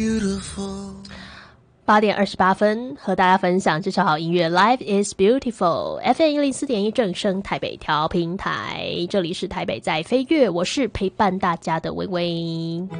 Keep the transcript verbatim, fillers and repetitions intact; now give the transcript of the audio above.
八点二十八分，和大家分享这首好音乐 Life is Beautiful F M 一零四点一正声台北调频台，这里是台北在飞跃，我是陪伴大家的微微。